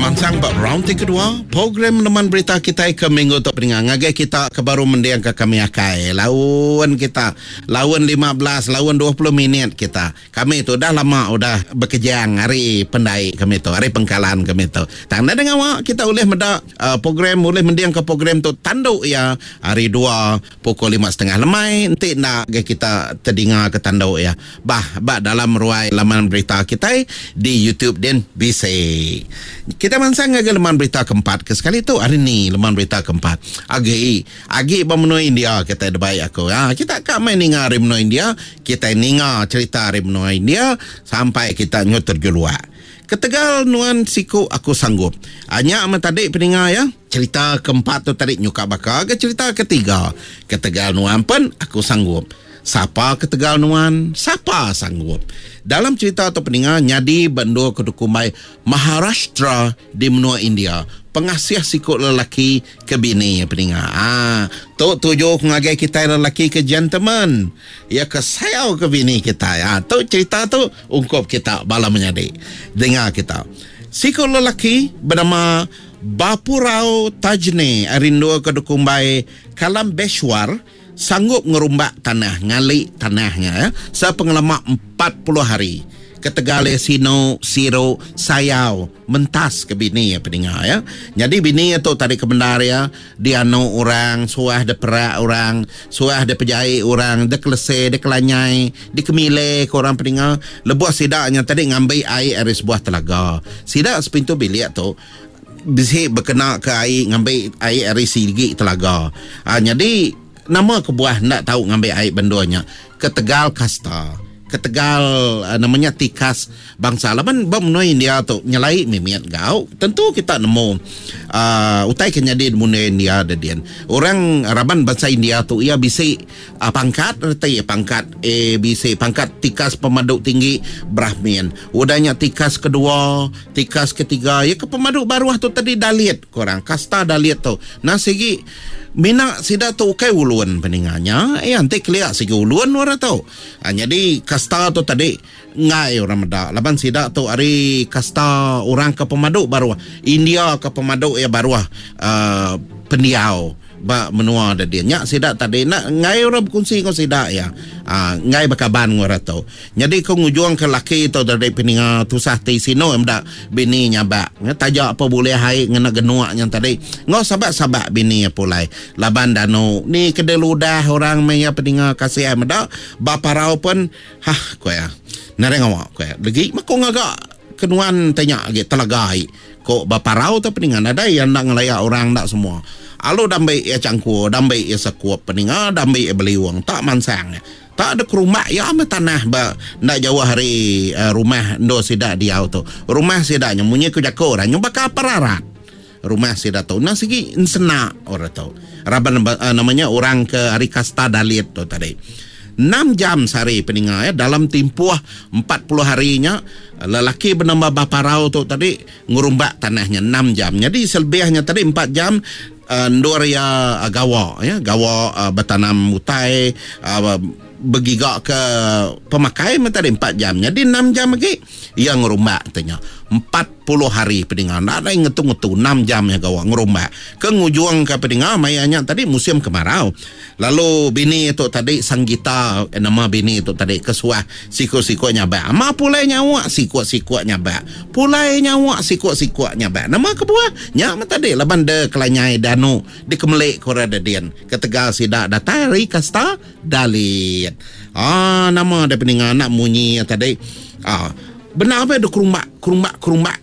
Mansang bak round kedua program teman berita kita ke minggu tu pendengar ngagai kita ke baru mendiang ke kami akai lawan kita lawan 15 lawan 20 minit kita kami tu dah lama udah bekerjang hari pendai kami tu hari pengkalan kami tu tanda dengan awak kita boleh meda program boleh mendiang ke program tu tanduk ya hari 2 pukul 5.30 lemai nanti nak kita terdengar ke tanduk ya bah dalam ruai laman berita kita di YouTube dan BC. Kita mansang agak leman berita keempat ke sekali tu hari ni leman berita keempat agi bermenua India kita ada baik aku kita kat main ninga rimno India kita ninga cerita rimno India sampai kita nyotor juluak ketegal nuan siku aku sanggup hanya amat tadi peninga ya cerita keempat tu tadi nyuka bakal ke cerita ketiga ketegal nuan pun aku sanggup siapa ketegal nuan siapa sanggup dalam cerita atau peninga nyadi bandu kedukumai Maharashtra di menua India pengasih sikut lelaki ke bini peninga tu tujuh ngagai kita lelaki ke gentleman ya ke sayau ke bini kita tu cerita tu ungkap kita bala menyadi dengar kita sikut lelaki bernama Bapurao Tajne arindu kedukumai Kalam Beshwar sanggup ngerumbak tanah, ngalik tanahnya ya, sepengalaman 40 hari. Ketegale sino, siro, sayau, mentas ke bini ya pendengar ya. Jadi bini itu tadi ke bendar ya, dia no orang, suah de perak orang, suah de pejai orang, de kelese, de kelanyai, di kemile ke orang pendengar. Lebuah sidaknya tadi ngambil air dari sebuah telaga. Sidak sepintu bilik tu, bisa berkena ke air, ngambil air dari sigi telaga. Jadi nama kebuah nak tahu ngambil air benduanya ketegal kasta ketegal namanya tikas bangsa laban menua India tu nyelai mimiat gau tentu kita nemu utai kenyadi menua India dadian orang raban bangsa India tu ia bisa pangkat reti pangkat bisa pangkat tikas pemaduk tinggi Brahmin udahnya tikas kedua tikas ketiga ya ke pemaduk baruah tu tadi dalit korang kasta dalit tu nah segi mina sida tu kai uluan peninganya nanti kelihatan segi uluan orang tahu jadi kasta tu tadi ngai orang meda laban sida tu hari kasta orang ke pemaduk baru India ke pemaduk ya baru pendiau ba menua ada dia nyak sida tadi nak ngai orang berkongsi kau sida ya ngai bakaban ngora tu jadi kau ngujung ke laki tu dari peninga tusah ti sino emda bini nyaba tajak apa boleh hai ngena genuak yang tadi ngau sabak bini pulai laban dano ni kedai ludah orang maya peninga kasih emda bapa rau pun ko ya nareng awak ko ya lagi mako ngagak kenuan tanya ge telagai ko bapa rau tu peninga ada yang nak ngelaya orang tak semua alo dambai ya cangku dambai ya sakuap peninga dambai ya beliwang tak mansang tak ada rumah ya amat tanah ba nak jauh hari rumah ndo sidak dia tu rumah sidaknya munyi ku jako orang nyoba ka pararat rumah sidak tu nah segi insena orang tu raban namanya orang ke hari kasta dalit tu tadi 6 jam sehari peninga ya dalam tempoh 40 harinya lelaki bernama Baparau tu tadi ngurumbak tanahnya 6 jam jadi selebihnya tadi 4 jam ndor ya gawa ya gawa bertanam utai bergigak ke pemakai tadi 4 jam jadi 6 jam lagi yang ngurumbak tanya 40 hari pendengar nak ada ngetu-ngetu 6 jam ya gawa ngurumbak ke ngujung ke pendengar mayanya tadi musim kemarau lalu bini itu tadi Sanggita nama bini itu tadi kesuah siku-siku nyabak ama pulai nyawa siku-siku nyabak pulai nyawa siku-siku nyabak nama kebuah nyak tadi laban de kelanyai danu di kemelik korada dian ketegal sidak datari kasta dalit nama ada pendengar nak munyi tadi benar apa ada kerumbak